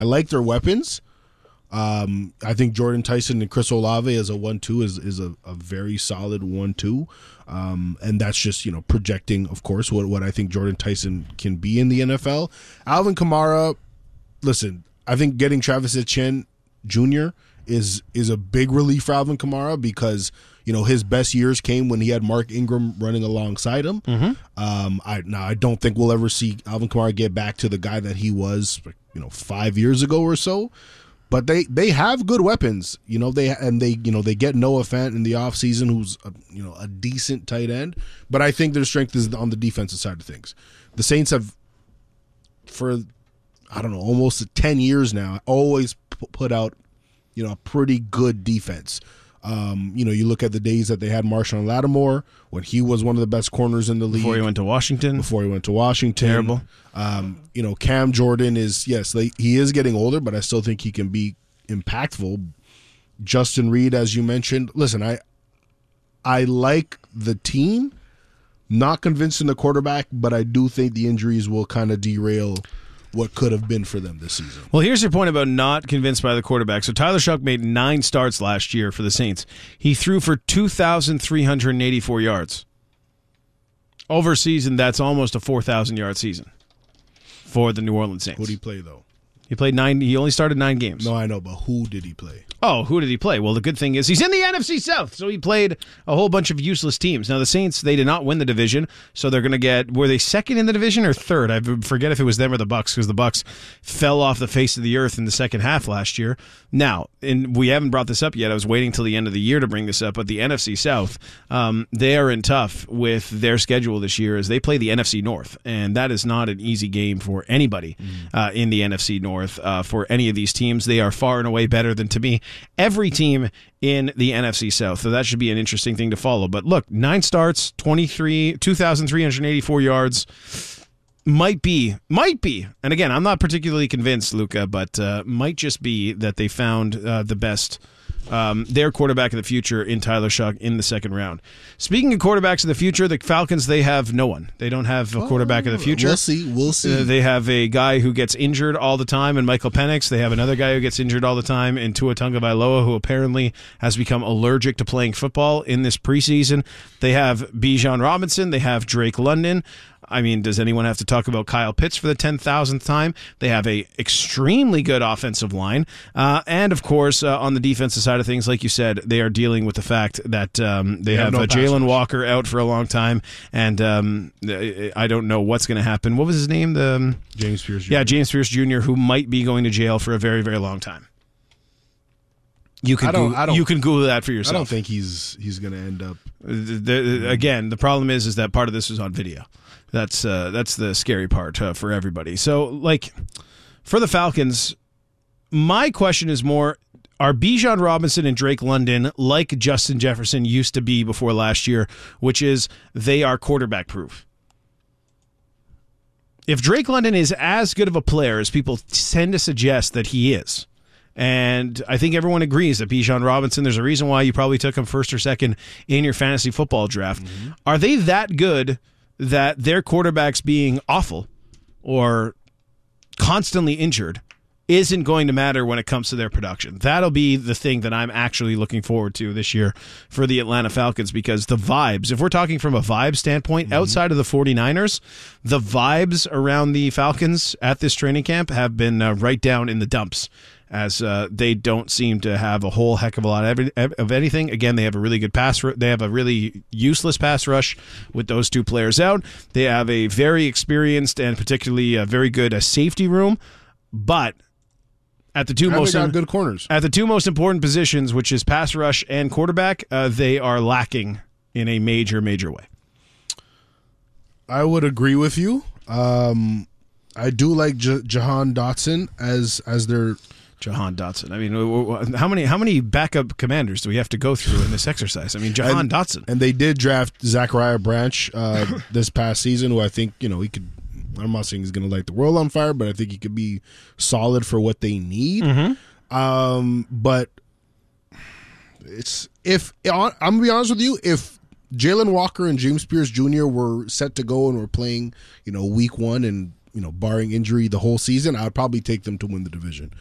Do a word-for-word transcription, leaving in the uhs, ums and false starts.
I like their weapons. Um, I think Jordan Tyson and Chris Olave as a one two is is a, a very solid one two. Um, and that's just, you know, projecting, of course, what, what I think Jordan Tyson can be in the N F L. Alvin Kamara, listen, I think getting Travis Etienne Junior is is a big relief for Alvin Kamara because, you know, his best years came when he had Mark Ingram running alongside him. Mm-hmm. Um, I now I don't think we'll ever see Alvin Kamara get back to the guy that he was, you know, five years ago or so. But they, they have good weapons, you know. They and they you know they get Noah Fant in the offseason, who's a, you know a decent tight end. But I think their strength is on the defensive side of things. The Saints have, for I don't know, almost ten years now, always p- put out you know a pretty good defense. Um, you know, you look at the days that they had Marshawn Lattimore when he was one of the best corners in the league. Before he went to Washington. Before he went to Washington. Terrible. Um, you know, Cam Jordan is, yes, they, he is getting older, but I still think he can be impactful. Justin Reed, as you mentioned. Listen, I I like the team. Not convinced in the quarterback, but I do think the injuries will kind of derail what could have been for them this season. Well, here's your point about not convinced by the quarterback. So Tyler Shough made nine starts last year for the Saints. He threw for two thousand three hundred eighty-four yards. Over a season, that's almost a four thousand yard season for the New Orleans Saints. Who did he play, though? He played nine. He only started nine games. No, I know, but who did he play? Oh, who did he play? Well, the good thing is he's in the N F C South, so he played a whole bunch of useless teams. Now, the Saints, they did not win the division, so they're going to get, were they second in the division or third? I forget if it was them or the Bucs, because the Bucs fell off the face of the earth in the second half last year. Now, and we haven't brought this up yet. I was waiting till the end of the year to bring this up, but the N F C South, um, they are in tough with their schedule this year as they play the N F C North, and that is not an easy game for anybody mm. uh, in the N F C North. Uh, for any of these teams, they are far and away better than, to me, every team in the N F C South. So that should be an interesting thing to follow. But look, nine starts, twenty-three, two thousand three hundred eighty-four yards. Might be, might be, and again, I'm not particularly convinced, Luca, but uh, might just be that they found uh, the best, um, their quarterback of the future in Tyler Shough in the second round. Speaking of quarterbacks of the future, the Falcons, they have no one. They don't have a quarterback of the future. We'll see. We'll see. Uh, they have a guy who gets injured all the time in Michael Penix. They have another guy who gets injured all the time in Tua Tagovailoa, who apparently has become allergic to playing football in this preseason. They have Bijan Robinson. They have Drake London. I mean, does anyone have to talk about Kyle Pitts for the ten thousandth time? They have a extremely good offensive line. Uh, and, of course, uh, on the defensive side of things, like you said, they are dealing with the fact that um, they, they have, have no uh, Jalen Walker out for a long time. And um, I don't know what's going to happen. What was his name? The um, James Pierce Junior Yeah, James Pierce Junior, who might be going to jail for a very, very long time. You can I don't, Google, I don't, you can Google that for yourself. I don't think he's he's going to end up. The, the, again, the problem is is that part of this is on video. That's uh, that's the scary part uh, for everybody. So, like, for the Falcons, my question is more: are Bijan Robinson and Drake London like Justin Jefferson used to be before last year, which is they are quarterback proof? If Drake London is as good of a player as people tend to suggest that he is, and I think everyone agrees that Bijan Robinson, there's a reason why you probably took him first or second in your fantasy football draft. Mm-hmm. Are they that good that their quarterbacks being awful or constantly injured isn't going to matter when it comes to their production? That'll be the thing that I'm actually looking forward to this year for the Atlanta Falcons, because the vibes, if we're talking from a vibe standpoint, mm-hmm. outside of the 49ers, the vibes around the Falcons at this training camp have been uh, right down in the dumps, as uh, they don't seem to have a whole heck of a lot of, of anything. Again, they have a really good pass. They have a really useless pass rush with those two players out. They have a very experienced and particularly a very good uh, safety room, but at the two and most got good corners at the two most important positions, which is pass rush and quarterback, uh, they are lacking in a major, major way. I would agree with you. Um, I do like J- Jahan Dotson as as their. Jahan Dotson. I mean, how many how many backup commanders do we have to go through in this exercise? I mean, Jahan and, Dotson. And they did draft Zachariah Branch uh, this past season, who I think, you know, he could, I'm not saying he's going to light the world on fire, but I think he could be solid for what they need. Mm-hmm. Um, but it's, if, I'm going to be honest with you, if Jalen Walker and James Pierce Junior were set to go and were playing, you know, week one and you know, barring injury the whole season, I would probably take them to win the division.